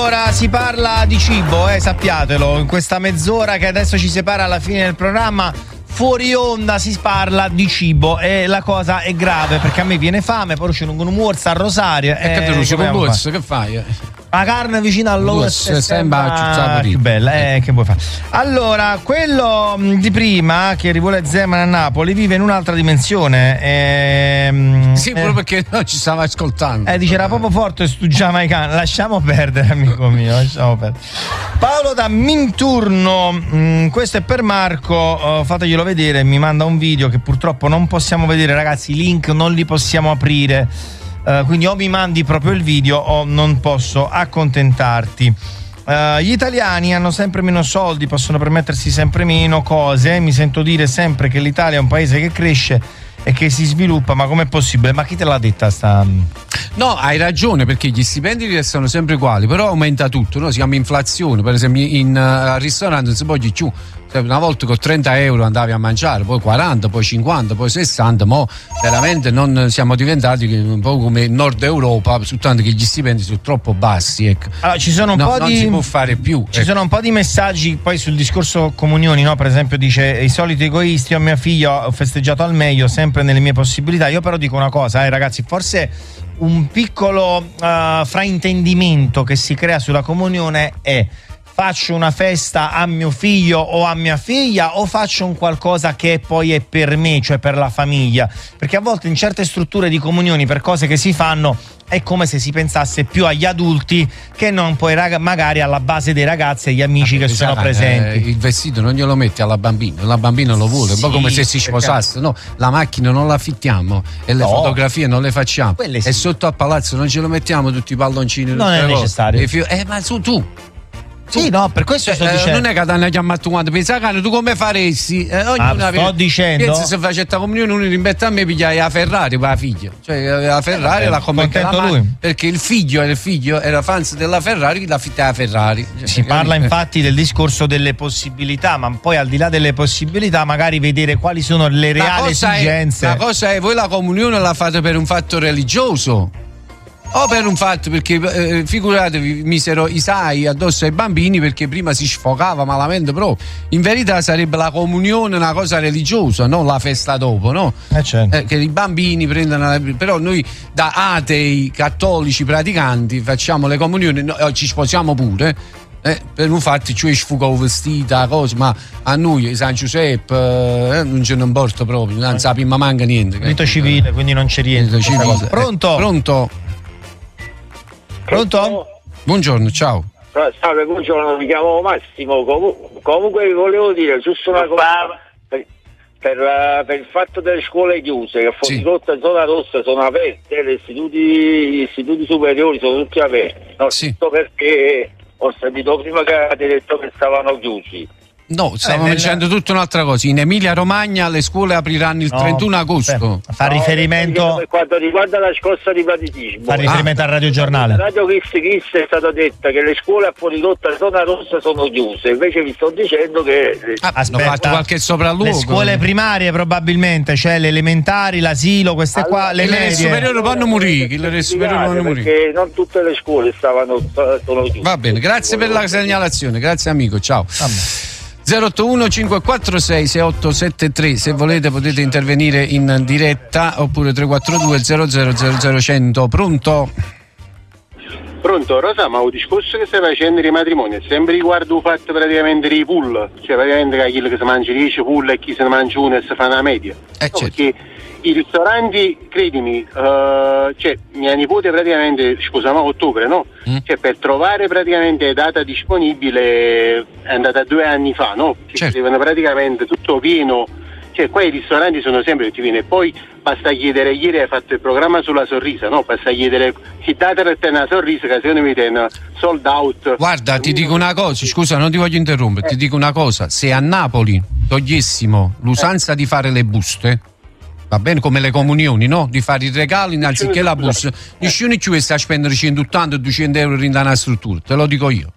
Allora, si parla di cibo, sappiatelo, in questa mezz'ora che adesso ci separa alla fine del programma, fuori onda si parla di cibo e la cosa è grave perché a me viene fame, poi c'è un morso a Rosario e che fai? La carne vicino all'osso sembra che bella, che vuoi fare? Allora, quello di prima che rivuole Zeman a Napoli vive in un'altra dimensione. Sì, proprio perché non ci stava ascoltando. Dice era proprio forte stu giamaicano. Lasciamo perdere, amico mio, lasciamo perdere. Paolo da Minturno, questo è per Marco, fateglielo vedere, mi manda un video che purtroppo non possiamo vedere, ragazzi, i link non li possiamo aprire. Quindi o mi mandi proprio il video o non posso accontentarti. Gli italiani hanno sempre meno soldi, possono permettersi sempre meno cose. Mi sento dire sempre che l'Italia è un paese che cresce e che si sviluppa, ma com'è possibile? Ma chi te l'ha detta sta? No, hai ragione, perché gli stipendi restano sempre uguali, però aumenta tutto, no? Si chiama inflazione. Per esempio al ristorante non si può più. Una volta con 30 euro andavi a mangiare, poi 40, poi 50, poi 60, ma veramente non siamo diventati un po' come il Nord Europa, soltanto che gli stipendi sono troppo bassi. Ecco. Allora, ci sono non si può fare più. Ci sono un po' di messaggi poi sul discorso comunioni, no? Per esempio dice i soliti egoisti, io mia figlia ho festeggiato al meglio, sempre nelle mie possibilità. Io però dico una cosa, ragazzi, forse un piccolo fraintendimento che si crea sulla comunione è: faccio una festa a mio figlio o a mia figlia o faccio un qualcosa che poi è per me, cioè per la famiglia? Perché a volte in certe strutture di comunioni, per cose che si fanno, è come se si pensasse più agli adulti che non poi magari alla base dei ragazzi e agli amici che sono presenti. Il vestito non glielo metti alla bambina, la bambina lo vuole, un po' come se si sposasse, no? La macchina non la affittiamo e le fotografie non le facciamo, sì. E sotto al palazzo non ce lo mettiamo tutti i palloncini, non è necessario. Ma tu sì, no, per questo sto dicendo. Non è che ti hanno chiamato quando pensa che tu come faresti? Sto dicendo. Pensa se facesse la comunione, uno rimbetta a me pigliai la Ferrari per la figlia. Cioè la Ferrari la come lui. Perché il figlio era fans della Ferrari, la fitta la Ferrari. Si parla infatti del discorso delle possibilità, ma poi al di là delle possibilità, magari vedere quali sono le reali esigenze. La cosa è, voi la comunione la fate per un fatto religioso. O per un fatto, perché figuratevi, misero i sai addosso ai bambini perché prima si sfogava malamente proprio. In verità sarebbe la comunione una cosa religiosa, non la festa dopo, no? Certo. Che i bambini prendano però noi da atei, cattolici, praticanti facciamo le comunioni, ci sposiamo pure. Per un fatto ci sfugavo vestita, cosa, ma a noi San Giuseppe non ce ne importa proprio, non sappiamo manca niente. Rito civile, quindi non c'è niente. Pronto? Buongiorno, ciao. Salve, buongiorno, mi chiamo Massimo. Comunque volevo dire giusto una cosa per il fatto delle scuole chiuse, che fuori rotta e zona rossa sono aperte, gli istituti superiori sono tutti aperti. No, tutto perché ho sentito prima che avete detto che stavano chiusi. No, stavamo dicendo tutta un'altra cosa. In Emilia Romagna le scuole apriranno il 31 agosto. Fa riferimento per quanto riguarda la scorsa di praticismo. Fa riferimento al radiogiornale. Radio Kiss è stato detto che le scuole a fuori rotta e zona rossa sono chiuse. Invece vi sto dicendo che hanno fatto qualche sopralluogo. Le scuole primarie probabilmente, cioè le elementari, l'asilo, queste qua, le medie. Le superiori vanno morire, perché non tutte le scuole sono chiuse. Va bene, grazie per la segnalazione, grazie amico, ciao. 081 546 6873, se volete potete intervenire in diretta, oppure 342 000100. Pronto, Rosa, ma il discorso che stai facendo dei matrimoni è sempre riguardo il fatto praticamente dei pool, cioè praticamente che chi si mangia 10 pool e chi se ne mangia uno e si fa una media. Certo. Perché i ristoranti, credimi, cioè mia nipote praticamente, scusami, a ottobre, no? Cioè per trovare praticamente data disponibile è andata 2 anni fa, no? Cioè, devono praticamente tutto pieno, cioè qua i ristoranti sono sempre tutti pieni, e poi basta chiedere, ieri hai fatto il programma sulla Sorrisa, no? Basta chiedere che data per te una Sorrisa che secondo me è una sold out. Guarda, ti dico una cosa, scusa, non ti voglio interrompere, ti dico una cosa, se a Napoli togliessimo l'usanza di fare le buste, va bene, come le comunioni, no? Di fare i regali anziché la busta, nessuno ci sta a spendere 180-200 euro in una struttura, te lo dico io.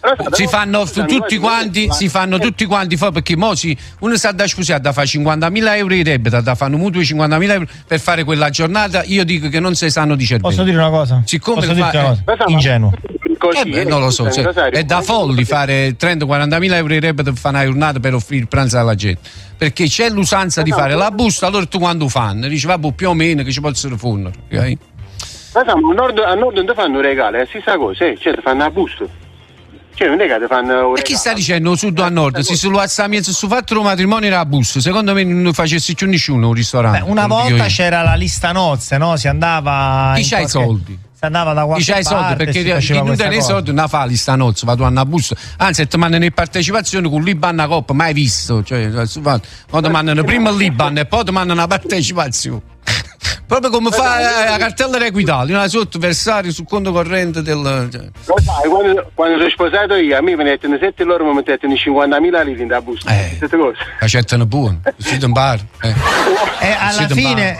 si fanno tutti quanti, perché mo uno sa da sposare da fare 50.000 euro di debito, da fare un mutuo di 50.000 euro per fare quella giornata. Io dico che non si sanno di cervello. Posso dire una cosa? Siccome ingenuo. Non lo so, è da folli fare 30-40.000 euro di debito per fare una giornata per offrire il pranzo alla gente, perché c'è l'usanza di fare la busta. Allora tu quando fanno dici vabbè, più o meno che ci possono fare, okay? Ma a nord non fanno regali, è la stessa cosa, cioè fanno la busta. Cioè non è che fanno. E chi sta dicendo sud a nord? Se su WhatsApp su fatto un matrimonio era la busta, secondo me non facessi più nessuno un ristorante. Una volta c'era la lista nozze, no? Si andava. Chi c'ha i soldi? Si andava da qualche parte. Chi c'ha i soldi? Perché chi non tiene i soldi non fa lista nozze, va tu a una busta. Anzi, ti mandano in partecipazione con l'Iban a coppa, mai visto. Cioè, quando mandano prima l'Iban e poi ti mandano la partecipazione. Proprio come fa la cartella Equitalia, una sotto versare sul conto corrente del. Lo sai, quando sono sposato io, a me mi mettono 7 loro mi mettono 50.000 lire in da busta. Queste cose. Accettano buono, si impara. Alla fine.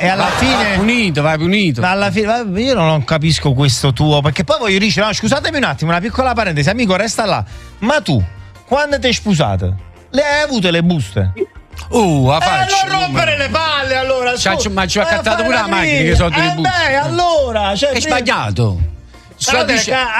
Vai punito. Ma alla fine, io non capisco questo tuo, perché poi voglio dire, no, scusatemi un attimo, una piccola parentesi, amico, resta là. Ma tu, quando ti hai sposato, le hai avute le buste? La faccio. Non rompere le palle allora. Ma ci ho accattato pure la macchina che sono di buste. Allora, è sbagliato. Se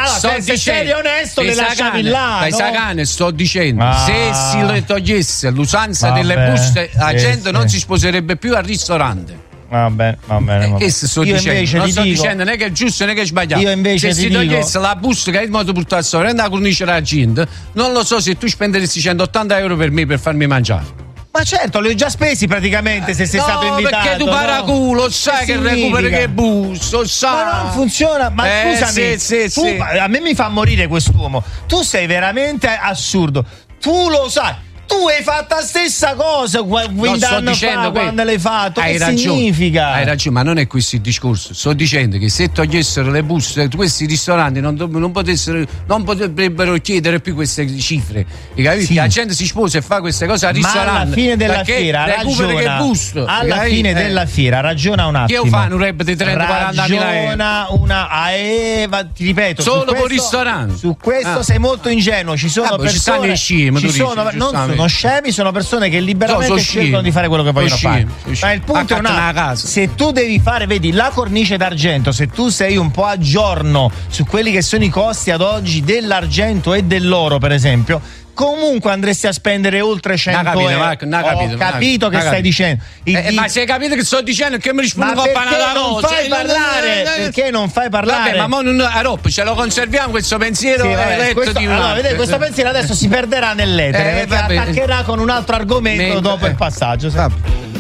sei onesto le lasciavi là. Sto dicendo, se si le togliesse l'usanza delle buste, la gente non si sposerebbe più al ristorante. Va bene. Questo sto dicendo. Non sto dicendo né che è giusto né che è sbagliato. Io invece se si togliesse la busta che è il modo di portare sopra e andare a cornice la gente, non lo so se tu spenderesti 180 euro per me per farmi mangiare. Ma certo, li ho già spesi praticamente se sei stato invitato. Perché tu paraculo, sai che recuperi che busto, sai. Ma non funziona, ma scusami, sì. A me mi fa morire quest'uomo. Tu sei veramente assurdo. Tu lo sai. Tu hai fatto la stessa cosa 20 anni fa quando l'hai fatto. Che significa? Hai ragione, ma non è questo il discorso. Sto dicendo che se togliessero le buste, questi ristoranti non potrebbero chiedere più queste cifre. Sì. La gente si sposa e fa queste cose al ristorante. Ma alla fine della fiera ragiona un attimo. Che fanno un rap di 30-40.000 euro? Ti ripeto, solo per ristorante. Su questo sei molto ingenuo. Ci sono persone. Sono scemi, sono persone che liberamente scelgono di fare quello che vogliono fare. Ma il punto è se tu devi fare, vedi, la cornice d'argento, se tu sei un po' a giorno su quelli che sono i costi ad oggi dell'argento e dell'oro, per esempio, comunque andresti a spendere oltre 100 euro. Ho capito che stai dicendo. Ma se hai capito che sto dicendo che mi rispondi con panata rosa? Perché non fai parlare? Vabbè, ma non ce lo conserviamo questo pensiero. Questo pensiero adesso si perderà nell'etere perché attaccherà con un altro argomento dopo il passaggio.